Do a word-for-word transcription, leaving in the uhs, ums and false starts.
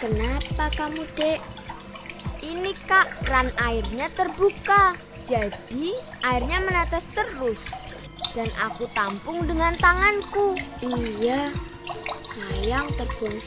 Kenapa kamu, Dek? Ini Kak, keran airnya terbuka. Jadi airnya menetes terus. Dan aku tampung dengan tanganku. Iya, sayang terbuang